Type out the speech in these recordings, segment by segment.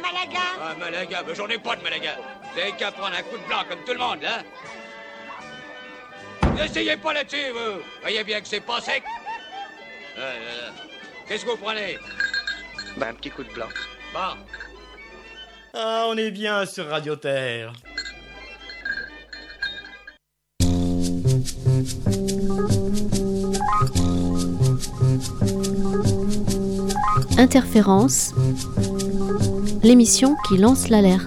Malaga. Ah, Malaga, mais j'en ai pas de Malaga. Vous avez qu'à prendre un coup de blanc comme tout le monde, là. N'essayez pas là-dessus, vous. Voyez bien que c'est pas sec. Qu'est-ce que vous prenez? Bah, un petit coup de blanc. Bon. Ah, on est bien sur Radio Terre. Interférence, l'émission qui lance l'alerte.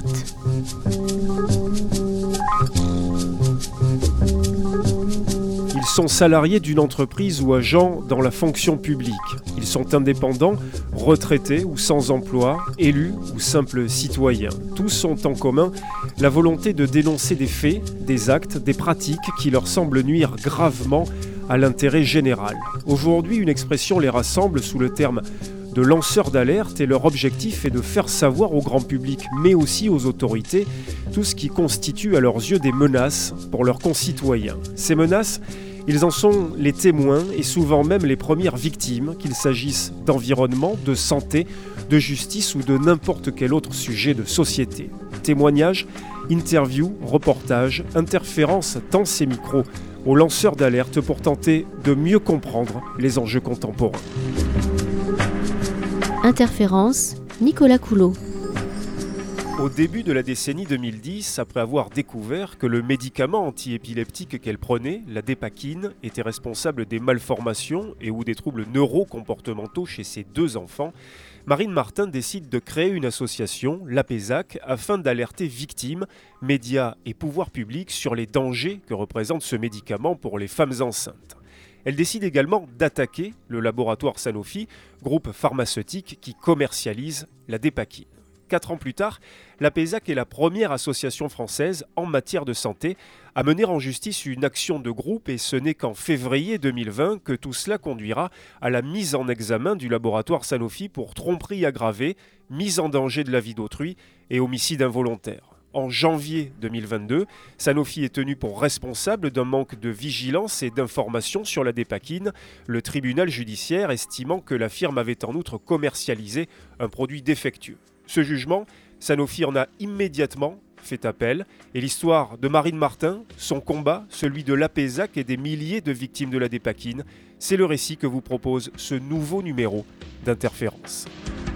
Ils sont salariés d'une entreprise ou agents dans la fonction publique. Ils sont indépendants, retraités ou sans emploi, élus ou simples citoyens. Tous ont en commun la volonté de dénoncer des faits, des actes, des pratiques qui leur semblent nuire gravement à l'intérêt général. Aujourd'hui, une expression les rassemble sous le terme de lanceurs d'alerte et leur objectif est de faire savoir au grand public, mais aussi aux autorités, tout ce qui constitue à leurs yeux des menaces pour leurs concitoyens. Ces menaces, ils en sont les témoins et souvent même les premières victimes, qu'il s'agisse d'environnement, de santé, de justice ou de n'importe quel autre sujet de société. Témoignages, interviews, reportages, interférences tend ces micros aux lanceurs d'alerte pour tenter de mieux comprendre les enjeux contemporains. Interférence, Nicolas Coulot. Au début de la décennie 2010, après avoir découvert que le médicament antiépileptique qu'elle prenait, la dépakine, était responsable des malformations et ou des troubles neurocomportementaux chez ses 2 enfants, Marine Martin décide de créer une association, l'APESAC, afin d'alerter victimes, médias et pouvoirs publics sur les dangers que représente ce médicament pour les femmes enceintes. Elle décide également d'attaquer le laboratoire Sanofi, groupe pharmaceutique qui commercialise la dépakine. 4 ans plus tard, l'APESAC est la première association française en matière de santé à mener en justice une action de groupe et ce n'est qu'en février 2020 que tout cela conduira à la mise en examen du laboratoire Sanofi pour tromperie aggravée, mise en danger de la vie d'autrui et homicide involontaire. En janvier 2022, Sanofi est tenu pour responsable d'un manque de vigilance et d'information sur la dépakine, le tribunal judiciaire estimant que la firme avait en outre commercialisé un produit défectueux. Ce jugement, Sanofi en a immédiatement fait appel et l'histoire de Marine Martin, son combat, celui de l'APESAC et des milliers de victimes de la dépakine, c'est le récit que vous propose ce nouveau numéro d'Interférence.